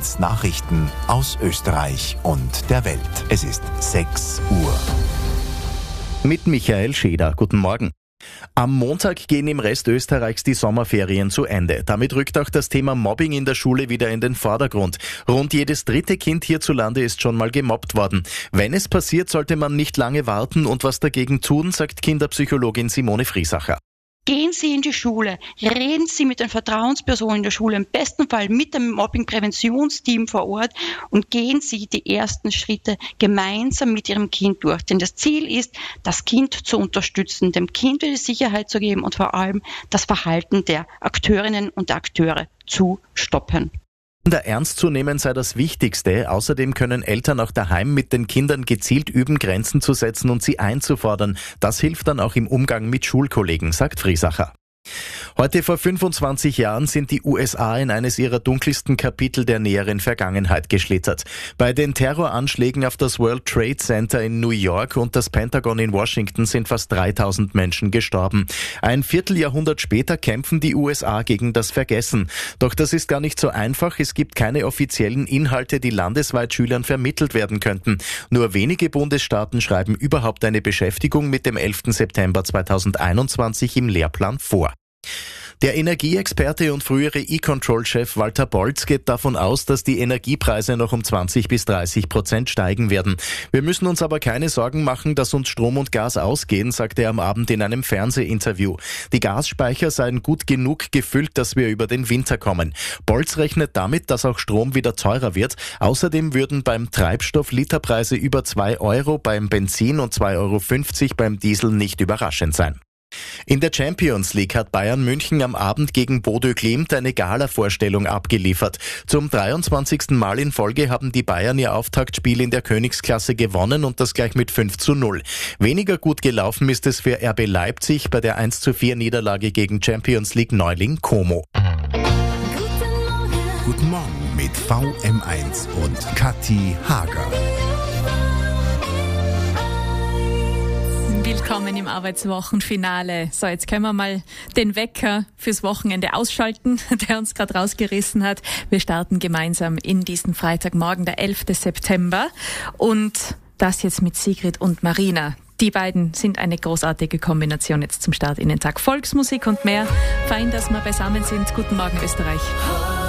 1 Nachrichten aus Österreich und der Welt. Es ist 6 Uhr. Mit Michael Scheder. Guten Morgen. Am Montag gehen im Rest Österreichs die Sommerferien zu Ende. Damit rückt auch das Thema Mobbing in der Schule wieder in den Vordergrund. Rund jedes dritte Kind hierzulande ist schon mal gemobbt worden. Wenn es passiert, sollte man nicht lange warten und was dagegen tun, sagt Kinderpsychologin Simone Friesacher. Gehen Sie in die Schule, reden Sie mit den Vertrauenspersonen in der Schule, im besten Fall mit dem Mobbing-Präventionsteam vor Ort und gehen Sie die ersten Schritte gemeinsam mit Ihrem Kind durch. Denn das Ziel ist, das Kind zu unterstützen, dem Kind wieder Sicherheit zu geben und vor allem das Verhalten der Akteurinnen und Akteure zu stoppen. Kinder ernst zu nehmen sei das Wichtigste. Außerdem können Eltern auch daheim mit den Kindern gezielt üben, Grenzen zu setzen und sie einzufordern. Das hilft dann auch im Umgang mit Schulkollegen, sagt Friesacher. Heute vor 25 Jahren sind die USA in eines ihrer dunkelsten Kapitel der näheren Vergangenheit geschlittert. Bei den Terroranschlägen auf das World Trade Center in New York und das Pentagon in Washington sind fast 3000 Menschen gestorben. Ein Vierteljahrhundert später kämpfen die USA gegen das Vergessen. Doch das ist gar nicht so einfach. Es gibt keine offiziellen Inhalte, die landesweit Schülern vermittelt werden könnten. Nur wenige Bundesstaaten schreiben überhaupt eine Beschäftigung mit dem 11. September 2021 im Lehrplan vor. Der Energieexperte und frühere E-Control-Chef Walter Bolz geht davon aus, dass die Energiepreise noch um 20-30% steigen werden. Wir müssen uns aber keine Sorgen machen, dass uns Strom und Gas ausgehen, sagte er am Abend in einem Fernsehinterview. Die Gasspeicher seien gut genug gefüllt, dass wir über den Winter kommen. Bolz rechnet damit, dass auch Strom wieder teurer wird. Außerdem würden beim Treibstoff Literpreise über 2 Euro, beim Benzin und 2,50 Euro beim Diesel nicht überraschend sein. In der Champions League hat Bayern München am Abend gegen Bodø Glimt eine Gala-Vorstellung abgeliefert. Zum 23. Mal in Folge haben die Bayern ihr Auftaktspiel in der Königsklasse gewonnen und das gleich mit 5:0. Weniger gut gelaufen ist es für RB Leipzig bei der 1:4 Niederlage gegen Champions League Neuling Como. Guten Morgen mit VM1 und Kathi Hager. Willkommen im Arbeitswochenfinale. So, jetzt können wir mal den Wecker fürs Wochenende ausschalten, der uns gerade rausgerissen hat. Wir starten gemeinsam in diesen Freitagmorgen, der 11. September. Und das jetzt mit Sigrid und Marina. Die beiden sind eine großartige Kombination jetzt zum Start in den Tag. Volksmusik und mehr. Fein, dass wir beisammen sind. Guten Morgen, Österreich.